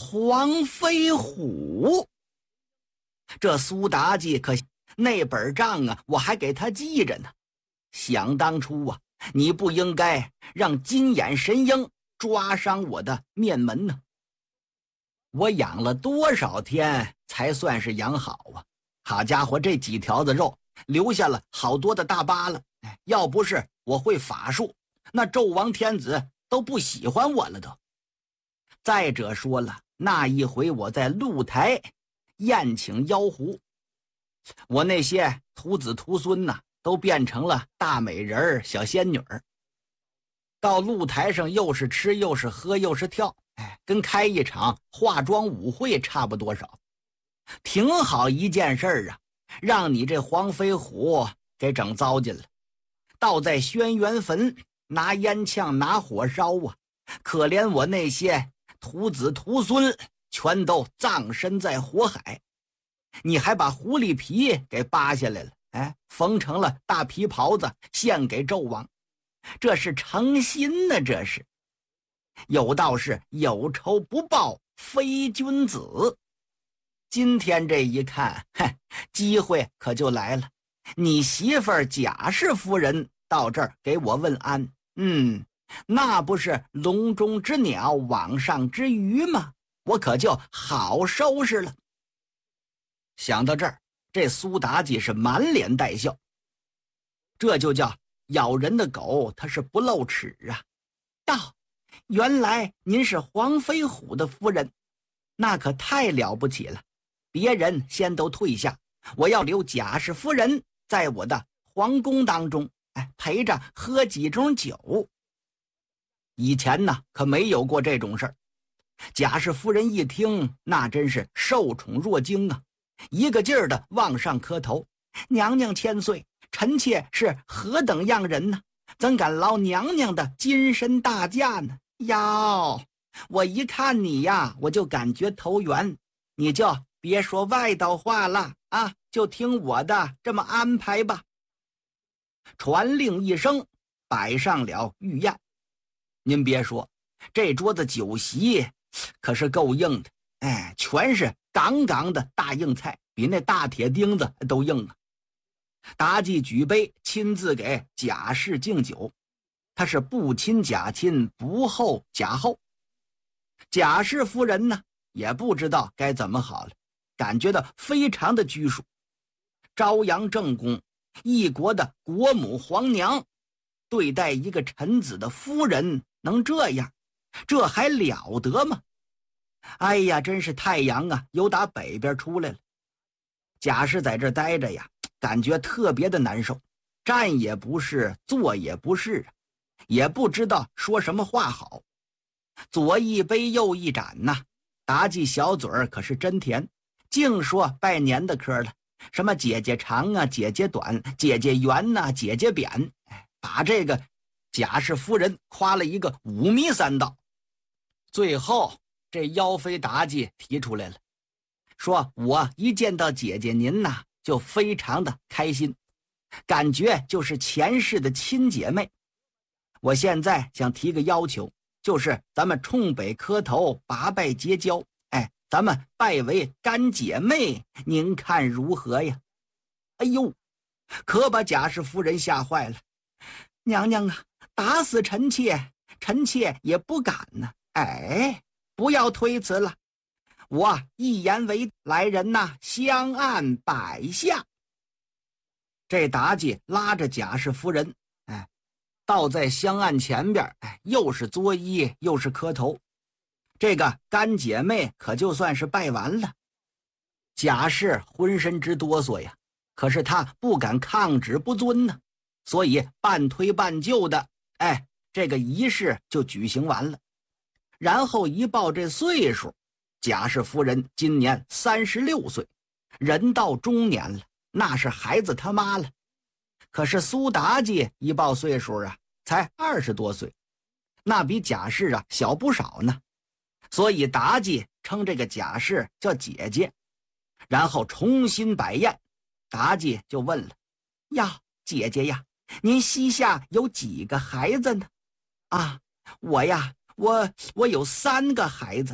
黄飞虎。这苏妲己可那本账啊，我还给他记着呢。想当初啊，你不应该让金眼神鹰抓伤我的面门呢。我养了多少天才算是养好啊？好家伙，这几条子肉留下了好多的大疤了。要不是我会法术，那纣王天子都不喜欢我了都。再者说了，那一回我在露台宴请妖狐，我那些徒子徒孙呐，都变成了大美人小仙女儿。到露台上又是吃又是喝又是跳，跟开一场化妆舞会差不多少。挺好一件事儿啊，让你这黄飞虎给整糟践了。倒在轩辕坟拿烟呛拿火烧啊，可怜我那些徒子徒孙全都葬身在火海。你还把狐狸皮给扒下来了，缝成了大皮袍子献给纣王，这是诚心呢。这是有道是有仇不报非君子。今天这一看，机会可就来了。你媳妇儿贾氏夫人到这儿给我问安，那不是笼中之鸟网上之鱼吗？我可就好收拾了。想到这儿，这苏妲己是满脸带笑。这就叫咬人的狗它是不露齿啊。原来您是黄飞虎的夫人，那可太了不起了。别人先都退下，我要留贾氏夫人在我的皇宫当中，陪着喝几盅酒。以前呢可没有过这种事儿。贾氏夫人一听，那真是受宠若惊啊，一个劲儿的往上磕头。娘娘千岁，臣妾是何等样人呢？怎敢劳娘娘的金身大驾呢？哟，我一看你呀，我就感觉投缘，你就别说外道话了啊，就听我的这么安排吧。传令一声，摆上了御宴。您别说，这桌子酒席可是够硬的，全是杠杠的大硬菜，比那大铁钉子都硬啊。妲己举杯亲自给贾氏敬酒，他是不亲贾亲，不厚贾厚。贾氏夫人呢也不知道该怎么好了，感觉到非常的拘束。朝阳正宫一国的国母皇娘对待一个臣子的夫人能这样，这还了得吗？哎呀，真是太阳啊由打北边出来了。贾氏在这待着呀，感觉特别的难受，站也不是，坐也不是，也不知道说什么话好。左一杯右一盏呐，妲己小嘴儿可是真甜，净说拜年的嗑了，什么姐姐长啊，姐姐短，姐姐圆呐，姐姐扁，把这个贾氏夫人夸了一个五迷三道。最后这妖妃妲己提出来了，说我一见到姐姐您呐，就非常的开心，感觉就是前世的亲姐妹。我现在想提个要求，就是咱们冲北磕头，拔拜结交，咱们拜为干姐妹，您看如何呀？哎呦，可把贾氏夫人吓坏了。娘娘啊，打死臣妾也不敢呢。不要推辞了，我一言为来人呐，相按摆下。这妲己拉着贾氏夫人，倒在香案前边，又是作揖又是磕头。这个干姐妹可就算是拜完了。贾氏浑身直哆嗦呀，可是她不敢抗旨不遵呢，所以半推半就的，这个仪式就举行完了。然后一报这岁数，贾氏夫人今年36岁，人到中年了，那是孩子他妈了。可是苏妲己一报岁数啊，才20多岁，那比贾氏啊小不少呢。所以妲己称这个贾氏叫姐姐。然后重新摆宴，妲己就问了，呀，姐姐呀，您膝下有几个孩子呢？啊，我呀，我有3个孩子，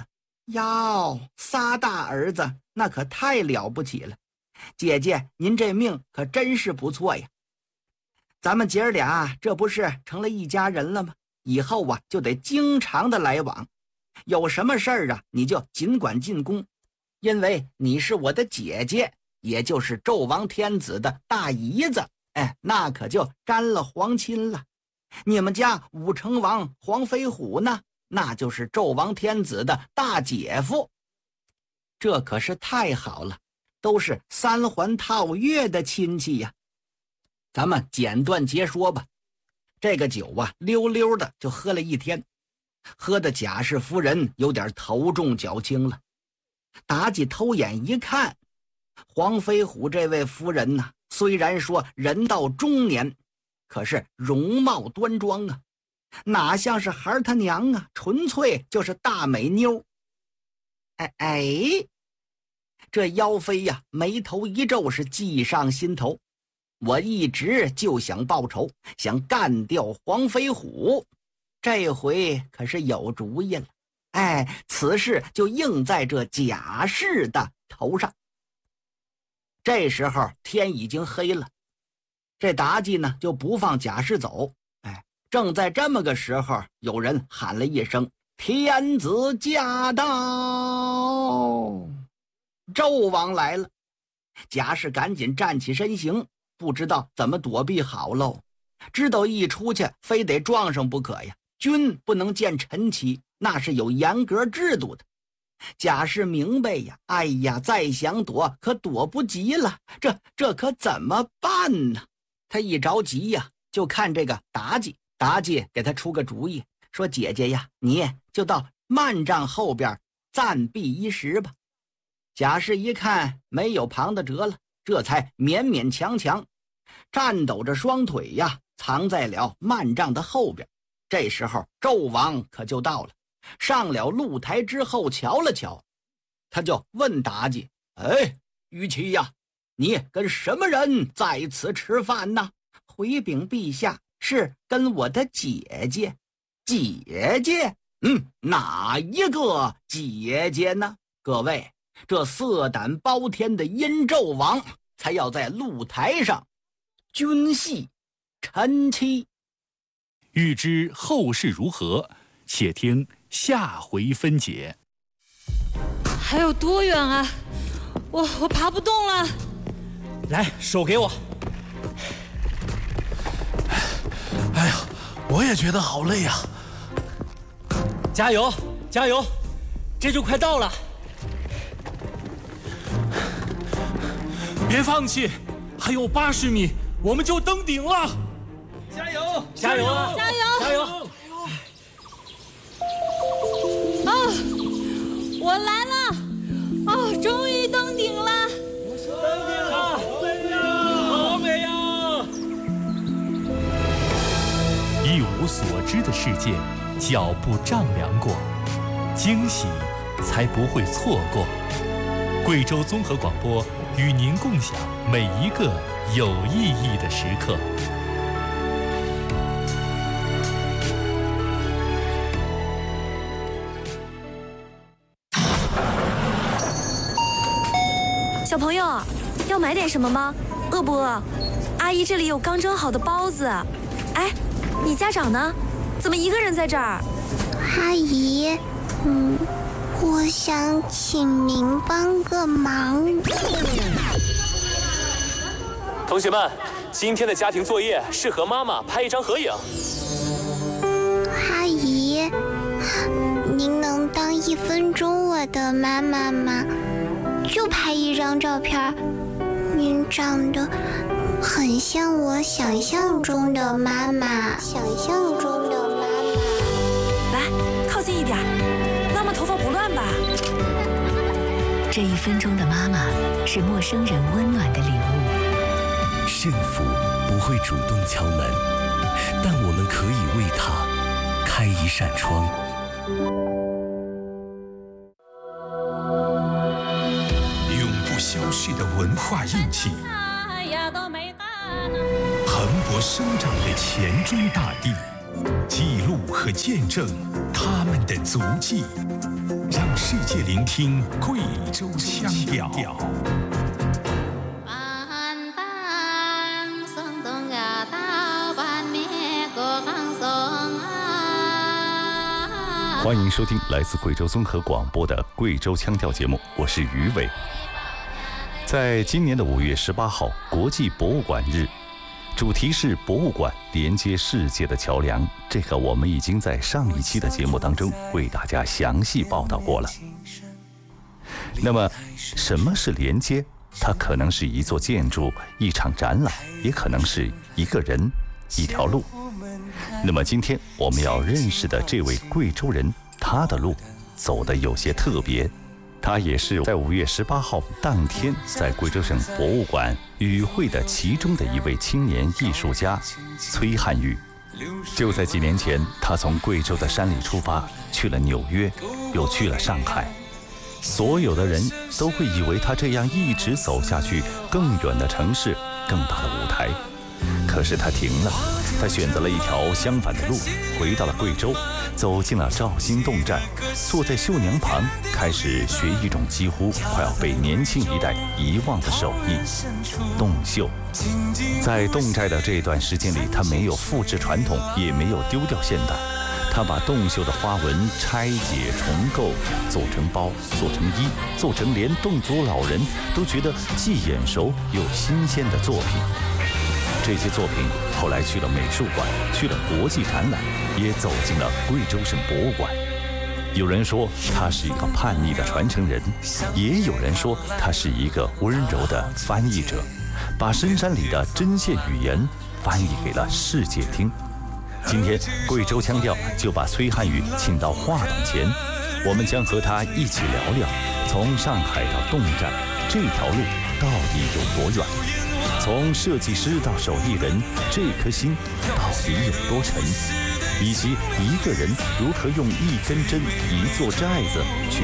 哟，3大儿子那可太了不起了，姐姐您这命可真是不错呀。咱们姐儿俩这不是成了一家人了吗？以后啊就得经常的来往，有什么事儿啊你就尽管进宫，因为你是我的姐姐，也就是纣王天子的大姨子，那可就沾了皇亲了。你们家武成王黄飞虎呢，那就是纣王天子的大姐夫，这可是太好了，都是3环套月的亲戚呀。咱们简短截说吧，这个酒啊溜溜的就喝了一天，喝的贾氏夫人有点头重脚轻了。妲己偷眼一看，黄飞虎这位夫人呢，虽然说人到中年，可是容貌端庄啊，哪像是孩他娘啊，纯粹就是大美妞。这妖妃呀，眉头一皱，是计上心头。我一直就想报仇，想干掉黄飞虎，这回可是有主意了。此事就应在这贾氏的头上。这时候天已经黑了，这妲己呢就不放贾氏走。正在这么个时候，有人喊了一声：“天子驾到！”纣王来了。贾氏赶紧站起身形，不知道怎么躲避好喽，知道一出去非得撞上不可呀。君不能见臣妻，那是有严格制度的。贾氏明白呀，再想躲可躲不及了，这可怎么办呢？他一着急呀，就看这个妲己。妲己给他出个主意，说：“姐姐呀，你就到幔帐后边暂避一时吧。”贾氏一看没有旁的辙了，这才勉勉强强颤抖着双腿呀，藏在了幔帐的后边。这时候纣王可就到了，上了露台之后瞧了瞧，他就问妲己：“玉琪呀，你跟什么人在此吃饭呢？”“回禀陛下，是跟我的姐姐。”“姐姐？哪一个姐姐呢？”各位，这色胆包天的殷纣王才要在露台上君系臣妻。 欲知后事如何，且听下回分解。 还有多远啊？我爬不动了。 来，手给我。哎呀，我也觉得好累呀。加油，加油，这就快到了。别放弃，还有80米，我们就登顶了。加油！加油！ 加油！ 加油！ 我来了！终于登顶了！ 登顶了！好美呀！ 一无所知的世界，脚步丈量过，惊喜才不会错过。贵州综合广播与您共享每一个有意义的时刻。 小朋友，要买点什么吗？饿不饿？阿姨这里有刚蒸好的包子。你家长呢？怎么一个人在这儿？ 阿姨，我想请您帮个忙。 同学们，今天的家庭作业是和妈妈拍一张合影。 阿姨，您能当1分钟我的妈妈吗？就拍一张照片，您长得很像我想象中的妈妈。 来，靠近一点，妈妈头发不乱吧？ 这1分钟的妈妈是陌生人温暖的礼物。 幸福不会主动敲门，但我们可以为它开一扇窗。 永不消逝的文化印记，蓬勃生长的黔中大地，记录和见证他们的足迹，让世界切聆听贵州腔调。 欢迎收听来自贵州综合广播的贵州腔调节目，我是于伟。在今年的5月18号，国际博物馆日，主题是博物馆连接世界的桥梁。这个我们已经在上一期的节目当中为大家详细报道过了。那么，什么是连接？它可能是一座建筑、一场展览，也可能是一个人、一条路。那么今天我们要认识的这位贵州人，他的路走得有些特别。他也是在5月18号当天在贵州省博物馆与会的其中的一位青年艺术家崔汉玉。就在几年前，他从贵州的山里出发，去了纽约，又去了上海。所有的人都会以为他这样一直走下去，更远的城市，更大的舞台。可是他停了，他选择了一条相反的路，回到了贵州，走进了肇兴侗寨，坐在绣娘旁，开始学一种几乎快要被年轻一代遗忘的手艺——侗绣。在侗寨的这段时间里，他没有复制传统，也没有丢掉现代。他把侗绣的花纹拆解重构，做成包，做成衣，做成连侗族老人都觉得既眼熟又新鲜的作品。这些作品后来去了美术馆，去了国际展览，也走进了贵州省博物馆。有人说他是一个叛逆的传承人，也有人说他是一个温柔的翻译者，把深山里的针线语言翻译给了世界听。今天贵州腔调就把崔汉玉请到话筒前，我们将和他一起聊聊，从上海到侗寨这条路到底有多远？从设计师到手艺人，这颗心到底有多沉？以及一个人如何用一根针、一座寨子去